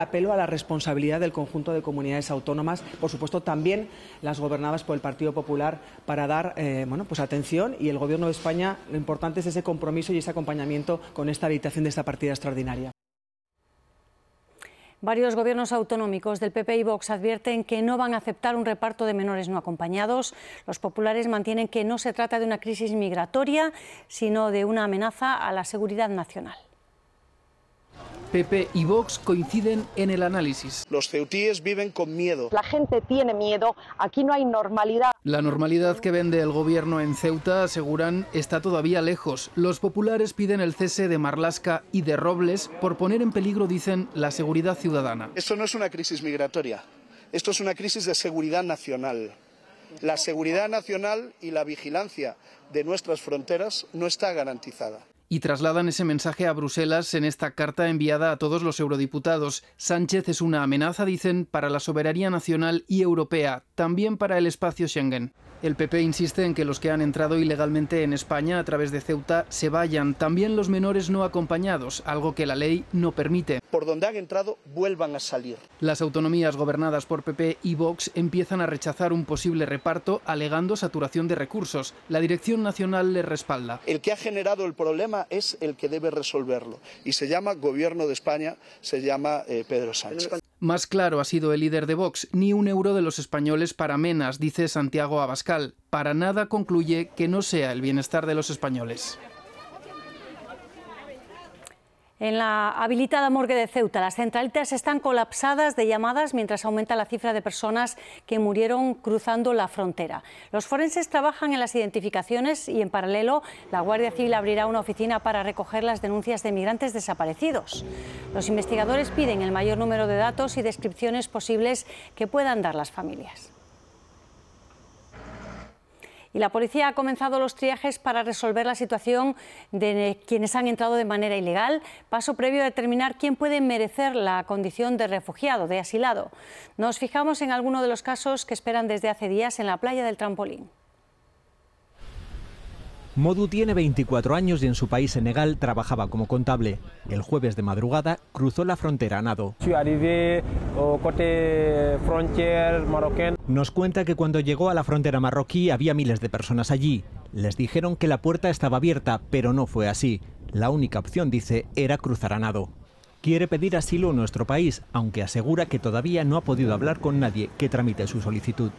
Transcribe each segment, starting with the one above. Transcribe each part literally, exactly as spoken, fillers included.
Apelo a la responsabilidad del conjunto de comunidades autónomas, por supuesto también las gobernadas por el Partido Popular, para dar eh, bueno, pues atención, y el Gobierno de España, lo importante es ese compromiso y ese acompañamiento con esta habilitación de esta partida extraordinaria. Varios gobiernos autonómicos del P P y Vox advierten que no van a aceptar un reparto de menores no acompañados. Los populares mantienen que no se trata de una crisis migratoria, sino de una amenaza a la seguridad nacional. P P y Vox coinciden en el análisis. Los ceutíes viven con miedo. La gente tiene miedo, aquí no hay normalidad. La normalidad que vende el gobierno en Ceuta, aseguran, está todavía lejos. Los populares piden el cese de Marlaska y de Robles por poner en peligro, dicen, la seguridad ciudadana. Esto no es una crisis migratoria, esto es una crisis de seguridad nacional. La seguridad nacional y la vigilancia de nuestras fronteras no está garantizada. Y trasladan ese mensaje a Bruselas en esta carta enviada a todos los eurodiputados. Sánchez es una amenaza, dicen, para la soberanía nacional y europea, también para el espacio Schengen. El P P insiste en que los que han entrado ilegalmente en España a través de Ceuta se vayan, también los menores no acompañados, algo que la ley no permite. Por donde han entrado, vuelvan a salir. Las autonomías gobernadas por P P y Vox empiezan a rechazar un posible reparto, alegando saturación de recursos. La Dirección Nacional les respalda. El que ha generado el problema es el que debe resolverlo, y se llama Gobierno de España, se llama eh, Pedro Sánchez. Más claro ha sido el líder de Vox: ni un euro de los españoles para Menas, dice Santiago Abascal. Para nada, concluye, que no sea el bienestar de los españoles. En la habilitada morgue de Ceuta, las centralitas están colapsadas de llamadas mientras aumenta la cifra de personas que murieron cruzando la frontera. Los forenses trabajan en las identificaciones y, en paralelo, la Guardia Civil abrirá una oficina para recoger las denuncias de migrantes desaparecidos. Los investigadores piden el mayor número de datos y descripciones posibles que puedan dar las familias. Y la policía ha comenzado los triajes para resolver la situación de quienes han entrado de manera ilegal, paso previo a determinar quién puede merecer la condición de refugiado, de asilado. Nos fijamos en alguno de los casos que esperan desde hace días en la playa del Trampolín. Modu tiene veinticuatro años y en su país, Senegal, trabajaba como contable. El jueves de madrugada cruzó la frontera a nado. Nos cuenta que cuando llegó a la frontera marroquí había miles de personas allí. Les dijeron que la puerta estaba abierta, pero no fue así. La única opción, dice, era cruzar a nado. Quiere pedir asilo en nuestro país, aunque asegura que todavía no ha podido hablar con nadie que tramite su solicitud.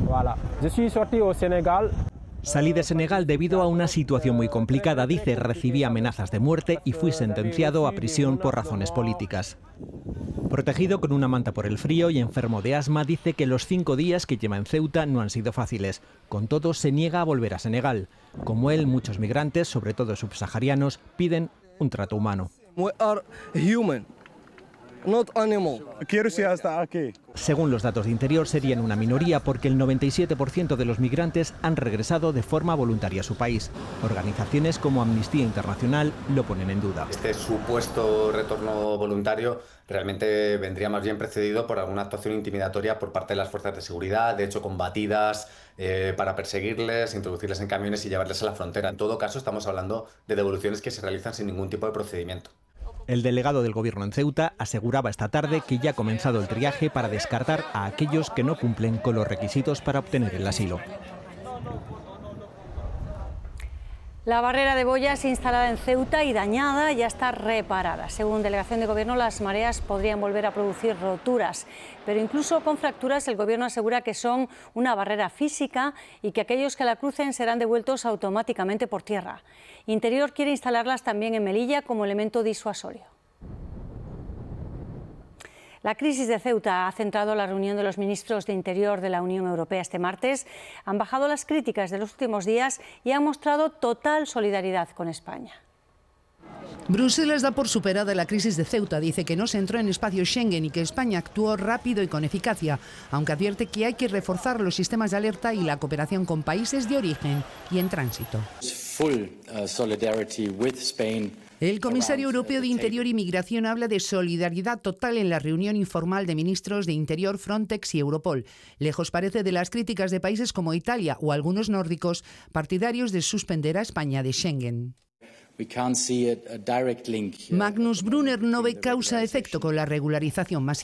Salí de Senegal debido a una situación muy complicada, dice. Recibí amenazas de muerte y fui sentenciado a prisión por razones políticas. Protegido con una manta por el frío y enfermo de asma, dice que los cinco días que lleva en Ceuta no han sido fáciles. Con todo, se niega a volver a Senegal. Como él, muchos migrantes, sobre todo subsaharianos, piden un trato humano. We are human. Not animal. Quiero ir hasta aquí. Según los datos de Interior, serían una minoría porque el noventa y siete por ciento de los migrantes han regresado de forma voluntaria a su país. Organizaciones como Amnistía Internacional lo ponen en duda. Este supuesto retorno voluntario realmente vendría más bien precedido por alguna actuación intimidatoria por parte de las fuerzas de seguridad, de hecho combatidas, eh, para perseguirles, introducirles en camiones y llevarles a la frontera. En todo caso, estamos hablando de devoluciones que se realizan sin ningún tipo de procedimiento. El delegado del gobierno en Ceuta aseguraba esta tarde que ya ha comenzado el triaje para descartar a aquellos que no cumplen con los requisitos para obtener el asilo. La barrera de boyas instalada en Ceuta y dañada ya está reparada. Según delegación de gobierno, las mareas podrían volver a producir roturas, pero incluso con fracturas el gobierno asegura que son una barrera física y que aquellos que la crucen serán devueltos automáticamente por tierra. Interior quiere instalarlas también en Melilla como elemento disuasorio. La crisis de Ceuta ha centrado la reunión de los ministros de Interior de la Unión Europea este martes. Han bajado las críticas de los últimos días y han mostrado total solidaridad con España. Bruselas da por superada la crisis de Ceuta, dice que no se entró en espacio Schengen y que España actuó rápido y con eficacia, aunque advierte que hay que reforzar los sistemas de alerta y la cooperación con países de origen y en tránsito. El comisario europeo de Interior y Migración habla de solidaridad total en la reunión informal de ministros de Interior, Frontex y Europol. Lejos parece de las críticas de países como Italia o algunos nórdicos partidarios de suspender a España de Schengen. Magnus Brunner no ve causa-efecto con la regularización masiva.